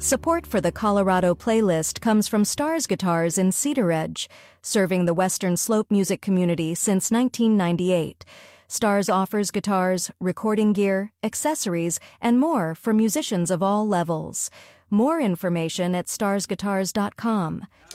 Support for the Colorado playlist comes from Stars Guitars in Cedar Edge, serving the Western Slope music community since 1998. Stars offers guitars, recording gear, accessories, and more for musicians of all levels. More information at starsguitars.com.